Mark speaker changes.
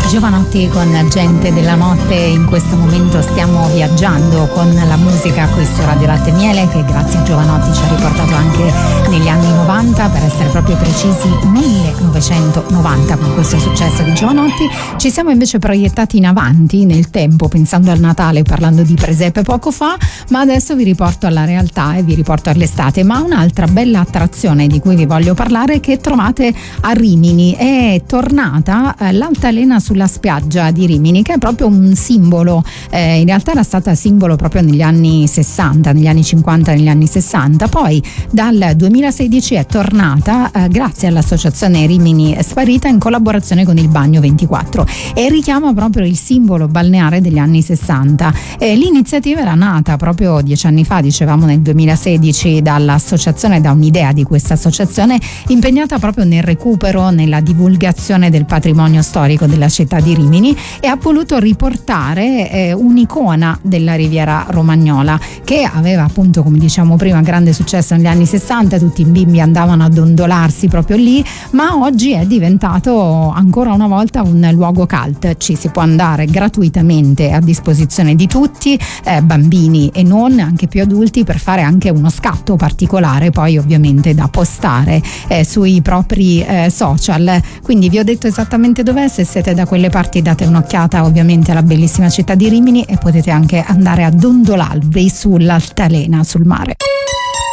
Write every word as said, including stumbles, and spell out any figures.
Speaker 1: Giovanotti con Gente della Notte. In questo momento stiamo viaggiando con la musica qui su Radio Latte e Miele, che grazie a Giovanotti ci ha riportato anche negli anni novanta, per essere proprio precisi millenovecentonovanta. Con questo successo di Giovanotti ci siamo invece proiettati in avanti nel tempo, pensando al Natale, parlando di presepe poco fa, ma adesso vi riporto alla realtà e vi riporto all'estate. Ma un'altra bella attrazione di cui vi voglio parlare, che trovate a Rimini, è tornata eh, l'altalena sulla spiaggia di Rimini, che è proprio un simbolo. Eh, in realtà era stata simbolo proprio negli anni sessanta, negli anni cinquanta, negli anni sessanta. Poi dal duemilasedici è tornata eh, grazie all'associazione Rimini Sparita, in collaborazione con il Bagno ventiquattro, e richiama proprio il simbolo balneare degli anni sessanta. Eh, l'iniziativa era nata proprio dieci anni fa, dicevamo nel duemilasedici, dall'associazione, da un'idea di questa associazione impegnata proprio nel recupero, nella divulgazione del patrimonio storico della città di Rimini, e ha voluto riportare eh, un'icona della Riviera Romagnola, che aveva appunto, come diciamo prima, grande successo negli anni sessanta. Tutti i bimbi andavano a dondolarsi proprio lì, ma oggi è diventato ancora una volta un luogo cult. Ci si può andare gratuitamente, a disposizione di tutti, eh, bambini e non, anche più adulti, per fare anche uno scatto particolare, poi ovviamente da postare eh, sui propri eh, social. Quindi vi ho detto esattamente dov'è. Se siete da quelle parti, date un'occhiata ovviamente alla bellissima città di Rimini, e potete anche andare a dondolarvi sull'altalena, sul mare.